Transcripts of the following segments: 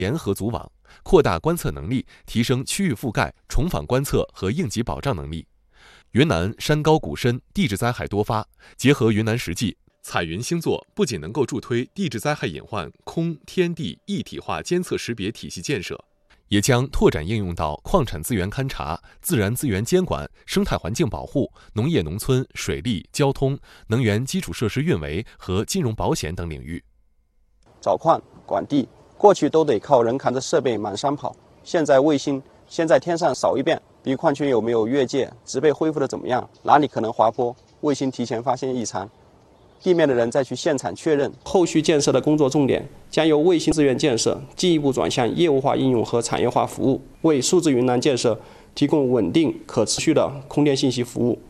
联合组网，扩大观测能力，提升区域覆盖、重访观测和应急保障能力。云南山高谷深，地质灾害多发，结合云南实际，彩云星座不仅能够助推地质灾害隐患空天地一体化监测识别体系建设，也将拓展应用到矿产资源勘察、自然资源监管、生态环境保护、农业农村、水利、交通、能源基础设施运维和金融保险等领域。 找矿、管地，过去都得靠人扛着设备满山跑，现在卫星先在天上扫一遍，比如矿区有没有越界，植被恢复的怎么样，哪里可能滑坡，卫星提前发现异常。地面的人再去现场确认。后续建设的工作重点将由卫星资源建设进一步转向业务化应用和产业化服务，为数字云南建设提供稳定可持续的空间信息服务。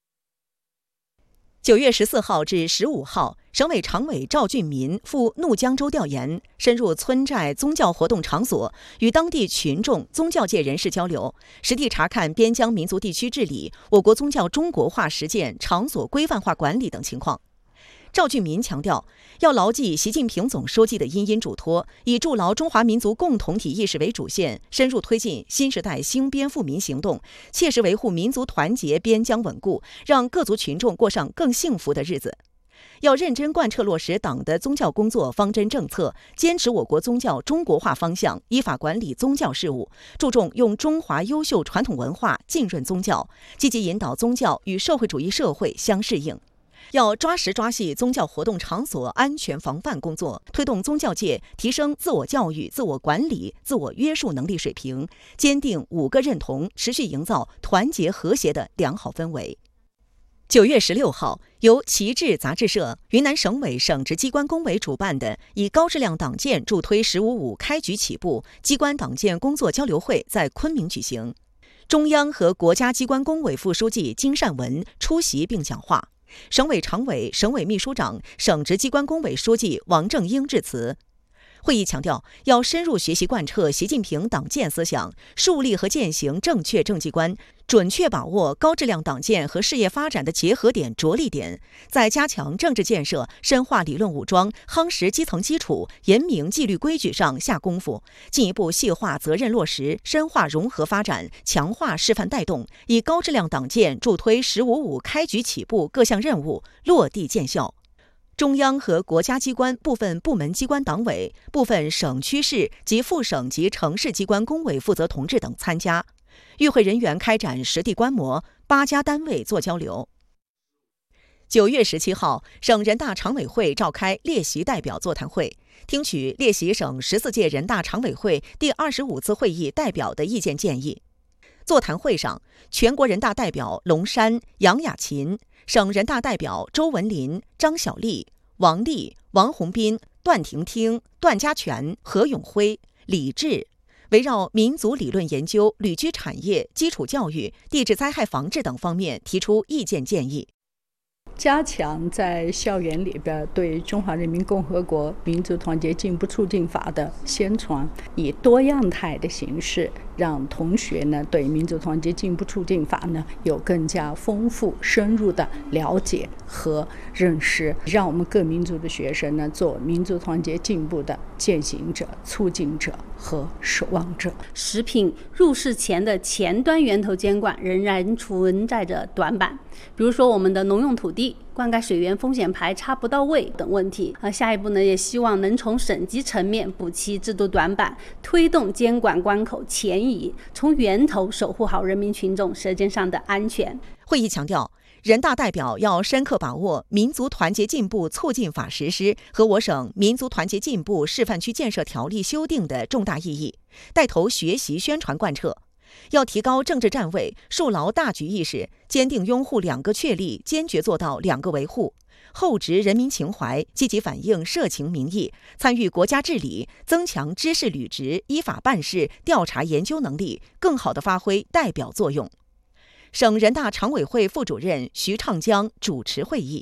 9月14号至15号，省委常委赵俊民赴怒江州调研，深入村寨宗教活动场所，与当地群众、宗教界人士交流，实地查看边疆民族地区治理、我国宗教中国化实践、场所规范化管理等情况。赵俊民强调，要牢记习近平总书记的殷殷嘱托，以筑牢中华民族共同体意识为主线，深入推进新时代兴边富民行动，切实维护民族团结、边疆稳固，让各族群众过上更幸福的日子。要认真贯彻落实党的宗教工作方针政策，坚持我国宗教中国化方向，依法管理宗教事务，注重用中华优秀传统文化浸润宗教，积极引导宗教与社会主义社会相适应。要抓实抓细宗教活动场所安全防范工作，推动宗教界提升自我教育、自我管理、自我约束能力水平，坚定5个认同，持续营造团结和谐的良好氛围。9月16号，由旗帜杂志社、云南省委省直机关工委主办的以高质量党建助推“15.5”开局起步机关党建工作交流会在昆明举行。中央和国家机关工委副书记金善文出席并讲话。省委常委、省委秘书长、省直机关工委书记王正英致辞。会议强调，要深入学习贯彻习近平党建思想，树立和践行正确政绩观，准确把握高质量党建和事业发展的结合点、着力点，在加强政治建设、深化理论武装、夯实基层基础、严明纪律规矩上下功夫，进一步细化责任落实，深化融合发展，强化示范带动，以高质量党建助推“15.5”开局起步各项任务落地见效。中央和国家机关部分部门机关党委、部分省区市及副省级城市机关工委负责同志等参加。与会人员开展实地观摩，8家单位做交流。9月17号，省人大常委会召开列席代表座谈会，听取列席省14届人大常委会第25次会议代表的意见建议。座谈会上，全国人大代表龙山、杨雅琴，省人大代表周文林、张晓丽、王丽、王宏斌、段婷婷、段家全、何永辉、李志，围绕民族理论研究、旅居产业、基础教育、地质灾害防治等方面提出意见建议。 加强在校园里边对中华人民共和国民族团结进步促进法的宣传，以多样态的形式让同学呢对民族团结进步促进法呢有更加丰富深入的了解和认识，让我们各民族的学生呢做民族团结进步的践行者、促进者和守望者。 食品入市前的前端源头监管仍然存在着短板，比如说我们的农用土地、灌溉水源风险排查不到位等问题。下一步呢，也希望能从省级层面补齐制度短板，推动监管关口前移，从源头守护好人民群众舌尖上的安全。 会议强调，人大代表要深刻把握民族团结进步促进法实施和我省民族团结进步示范区建设条例修订的重大意义，带头学习宣传贯彻。要提高政治站位，树牢大局意识，坚定拥护2个确立，坚决做到2个维护，厚植人民情怀，积极反映社情民意，参与国家治理，增强知识履职、依法办事、调查研究能力，更好地发挥代表作用。省人大常委会副主任徐畅江主持会议。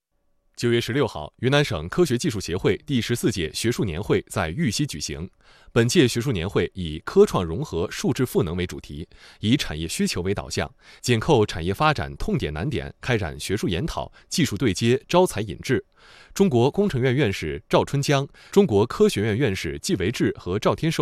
9月16号，云南省科学技术协会第14届学术年会在玉溪举行。本届学术年会以科创融合数质赋能为主题，以产业需求为导向，紧扣产业发展痛点难点，开展学术研讨、技术对接、招才引智。中国工程院院士赵春江、中国科学院院士季维志和赵天寿